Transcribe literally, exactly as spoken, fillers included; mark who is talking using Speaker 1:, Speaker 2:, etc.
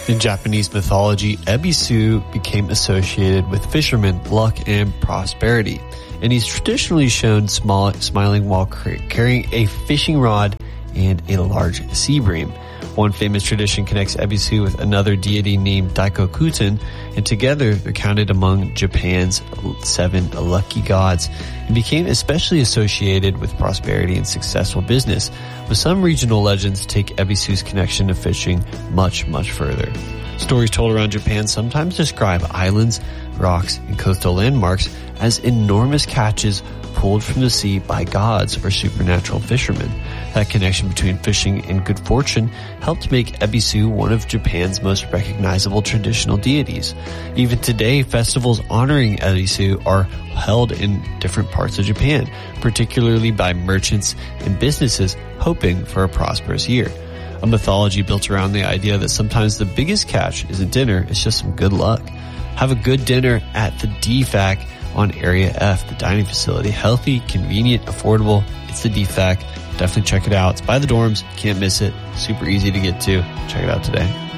Speaker 1: In Japanese mythology, Ebisu became associated with fishermen, luck, and prosperity. And he's traditionally shown small, smiling while carrying a fishing rod and a large sea bream. One famous tradition connects Ebisu with another deity named Daikokuten, and together they're counted among Japan's seven lucky gods and became especially associated with prosperity and successful business, but some regional legends take Ebisu's connection to fishing much, much further. Stories told around Japan sometimes describe islands, rocks, and coastal landmarks as enormous catches pulled from the sea by gods or supernatural fishermen. That connection between fishing and good fortune helped make Ebisu one of Japan's most recognizable traditional deities. Even today, festivals honoring Ebisu are held in different parts of Japan, particularly by merchants and businesses hoping for a prosperous year. A mythology built around the idea that sometimes the biggest catch isn't dinner, it's just some good luck. Have a good dinner at the D F A C on Area F, the dining facility. Healthy, convenient, affordable. It's the D F A C. Definitely check it out. It's by the dorms. Can't miss it. Super easy to get to. Check it out today.